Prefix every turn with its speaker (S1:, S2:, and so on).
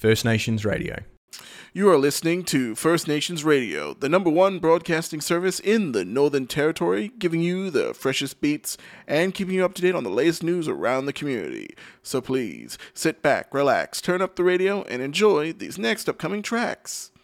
S1: First Nations Radio.
S2: You are listening to First Nations Radio, the #1 broadcasting service in the Northern Territory, giving you the freshest beats and keeping you up to date on the latest news around the community. So please, sit back, relax, turn up the radio, and enjoy these next upcoming tracks.